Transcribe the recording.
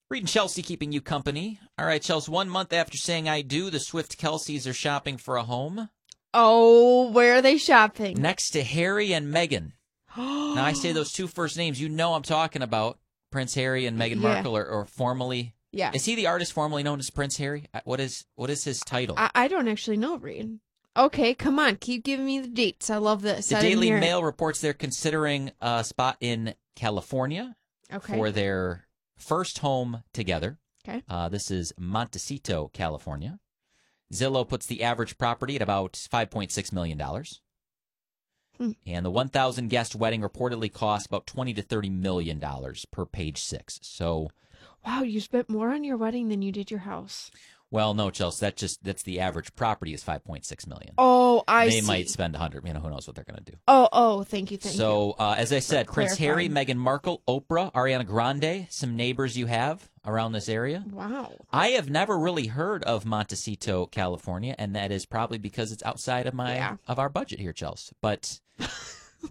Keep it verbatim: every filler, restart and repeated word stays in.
Reed and Chelsea keeping you company. All right, Chelsea, one month after saying I do, the Swift Kelseys are shopping for a home. Oh, where are they shopping? Next to Harry and Meghan. Now, I say those two first names. You know I'm talking about. Prince Harry and Meghan Yeah. Markle, or, or formerly. Yeah. Is he the artist formerly known as Prince Harry? What is what is his title? I, I don't actually know, Reed. Okay, come on. Keep giving me the dates. I love this. The I didn't Daily hear it. Mail reports they're considering a spot in California Okay. for their first home together. Okay. Uh, this is Montecito, California. Zillow puts the average property at about five point six million dollars. Hmm. And the one thousand guest wedding reportedly costs about twenty to thirty million dollars per page six. So, Wow, you spent more on your wedding than you did your house. well, no, Chelsea, that just that's the average property is five point six million dollars. Oh, I they see. might spend one hundred, you know, who knows what they're going to do. Oh, oh, thank you, thank you. So, uh, as I said, Prince Harry, clarifying. Meghan Markle, Oprah, Ariana Grande, some neighbors you have around this area. Wow. I have never really heard of Montecito, California, and that is probably because it's outside of my Yeah. of our budget here, Chelsea. But